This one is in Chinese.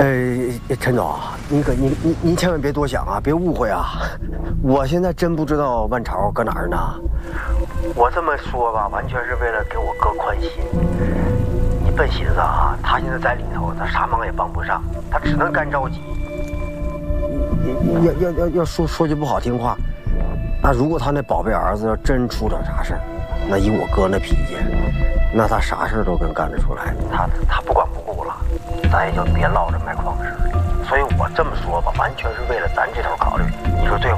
陈总，您千万别多想啊，别误会啊！我现在真不知道万朝搁哪儿呢。我这么说吧，完全是为了给我哥宽心。你笨寻思啊，他现在在里头，他啥忙也帮不上，他只能干着急。要说句不好听话，那如果他那宝贝儿子要真出点啥事儿，那以我哥那脾气，那他啥事儿都能干得出来。他不管不顾了，咱也就别落着卖矿石了。所以我这么说吧，完全是为了咱这头考虑。你说对